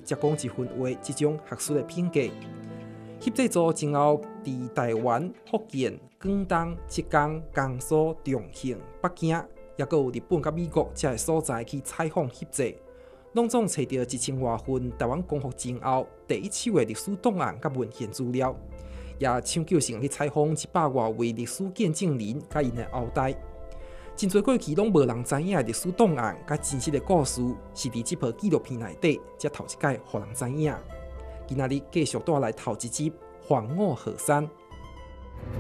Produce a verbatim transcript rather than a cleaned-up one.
才讲一分话这种学术的品格。翕制组前后伫台湾、福建、广东、浙江、江苏、重庆、北京，也佮有日本甲美国这些所在去采访翕制，拢总找到一千多份台湾光复前后第一手的历史档案甲文献资料，也抢救性去采访一百多位历史见证人甲因的后代。真侪过去拢无人知影的历史档案甲真实的故事，是伫这部纪录片内底才头一摆互人知影。今仔日继续带来头一集《黄我河山》。